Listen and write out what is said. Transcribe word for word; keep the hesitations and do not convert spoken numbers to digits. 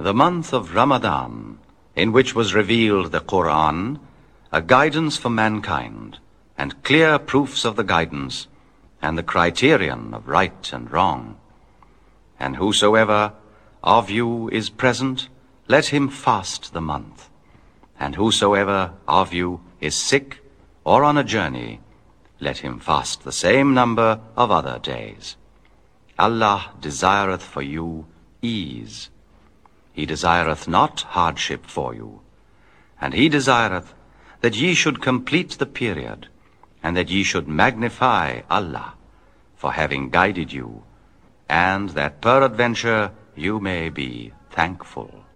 the month of Ramadan, in which was revealed the Quran, a guidance for mankind, and clear proofs of the guidance, and the criterion of right and wrong. And whosoever of you is present, let him fast the month. And whosoever of you is sick or on a journey, let him fast the same number of other days. Allah desireth for you ease. He desireth not hardship for you. And he desireth that ye should complete the period, and that ye should magnify Allah for having guided you, and that peradventure you may be thankful.